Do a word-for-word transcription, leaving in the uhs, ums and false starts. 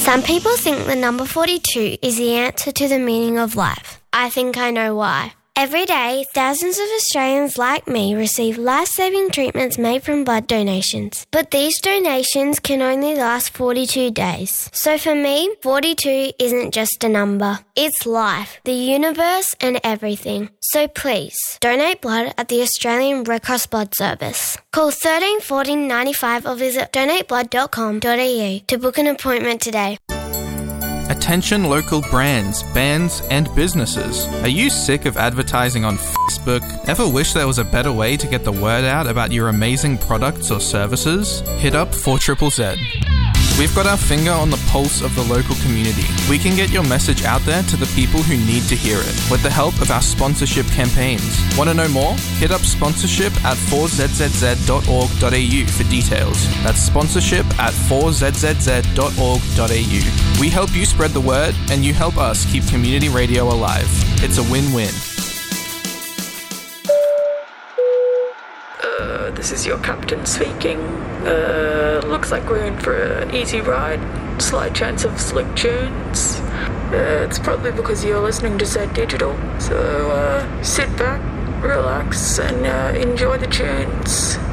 Some people think the number forty-two is the answer to the meaning of life. I think I know why. Every day, thousands of Australians like me receive life-saving treatments made from blood donations. But these donations can only last forty-two days. So for me, forty-two isn't just a number. It's life, the universe and everything. So please, donate blood at the Australian Red Cross Blood Service. Call thirteen fourteen ninety-five or visit donate blood dot com dot a u to book an appointment today. Attention local brands, bands and businesses. Are you sick of advertising on Facebook? Ever wish there was a better way to get the word out about your amazing products or services? Hit up four Z Z Z. We've got our finger on the pulse of the local community. We can get your message out there to the people who need to hear it with the help of our sponsorship campaigns. Want to know more? Hit up sponsorship at four z z z dot org dot a u for details. That's sponsorship at four z z z dot org dot a u. We help you spread the word and you help us keep community radio alive. It's a win-win. Uh, this is your captain speaking. Uh, looks like we're in for an easy ride. Slight chance of slick tunes. Uh, it's probably because you're listening to Z Digital. So uh, sit back, relax, and uh, enjoy the tunes.